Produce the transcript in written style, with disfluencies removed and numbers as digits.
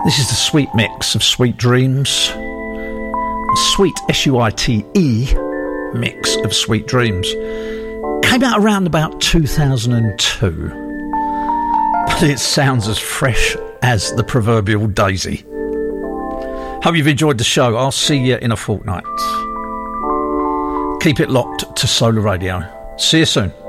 This is the Sweet mix of Sweet Dreams. Sweet, S-U-I-T-E mix of Sweet Dreams. Came out around about 2002. But it sounds as fresh as the proverbial daisy. Hope you've enjoyed the show. I'll see you in a fortnight. Keep it locked to Solar Radio. See you soon.